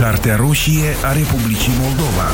Cartea roșie a Republicii Moldova.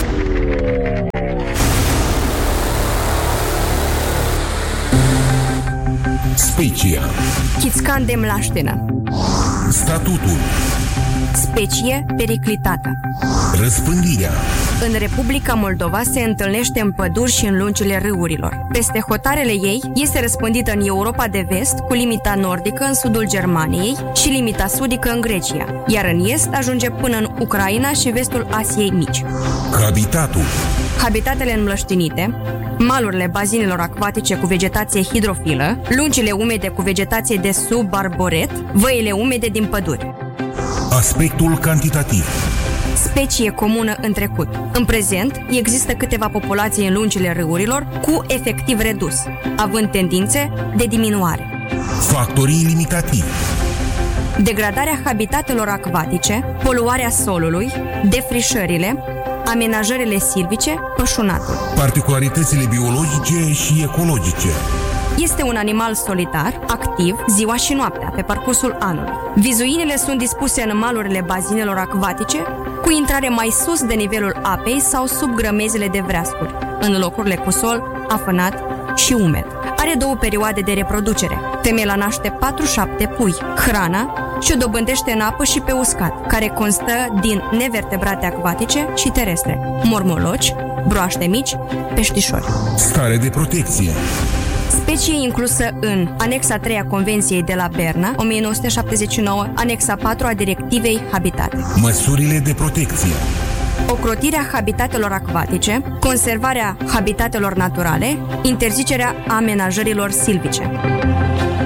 Specia. Chitscan de mlaștină. Statutul. Specie periclitată. Răspândirea. În Republica Moldova se întâlnește în păduri și în lungile râurilor. Peste hotarele ei este răspândită în Europa de Vest, cu limita nordică în sudul Germaniei și limita sudică în Grecia, iar în est ajunge până în Ucraina și vestul Asiei Mici. Habitatul. Habitatele înmlăștinite, malurile bazinelor acvatice cu vegetație hidrofilă, lungile umede cu vegetație de subarboret, văile umede din păduri. Aspectul cantitativ. Specie comună în trecut. În prezent, există câteva populații în lungile râurilor cu efectiv redus, având tendințe de diminuare. Factorii limitativi. Degradarea habitatelor acvatice, poluarea solului, defrișările, amenajările silvice, pășunatul. Particularitățile biologice și ecologice. Este un animal solitar, activ, ziua și noaptea, pe parcursul anului. Vizuinile sunt dispuse în malurile bazinelor acvatice, cu intrare mai sus de nivelul apei sau sub grămezile de vreascuri, în locurile cu sol afănat și umed. Are 2 perioade de reproducere. Femela naște 4-7 pui. Hrana și-o dobândește în apă și pe uscat, care constă din nevertebrate acvatice și terestre, mormoloci, broaște mici, peștișori. Stare de protecție. Specie inclusă în Anexa 3 a Convenției de la Berna, 1979, Anexa 4 a Directivei Habitate. Măsurile de protecție. Ocrotirea habitatelor acvatice, conservarea habitatelor naturale, interzicerea amenajărilor silvice.